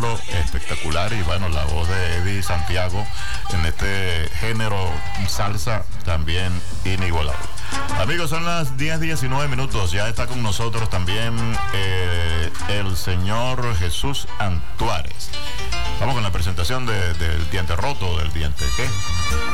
haciendo espectacular. Y bueno, la voz de Eddie Santiago en este género salsa también inigualable. Amigos, son las 10:19 minutos. Ya está con nosotros también el señor Jesús Antuárez. Vamos con la presentación del diente roto, del diente ¿qué?